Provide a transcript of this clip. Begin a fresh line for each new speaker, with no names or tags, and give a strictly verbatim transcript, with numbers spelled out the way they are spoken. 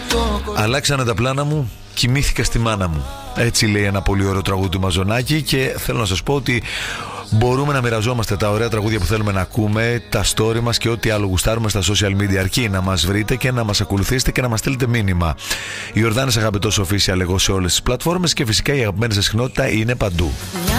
Αλλάξανε τα πλάνα μου, κοιμήθηκα στη μάνα μου. Έτσι λέει ένα πολύ ωραίο τραγούδι του Μαζονάκη. Και θέλω να σας πω ότι μπορούμε να μοιραζόμαστε τα ωραία τραγούδια που θέλουμε να ακούμε, τα story μας και ό,τι άλλο γουστάρουμε στα social media. Αρκεί να μας βρείτε και να μας ακολουθήσετε και να μας στείλετε μήνυμα. Η Ιορδάνης Αγαπητός Official εγώ σε όλες τις πλατφόρμες και φυσικά η αγαπημένη σας συχνότητα είναι παντού.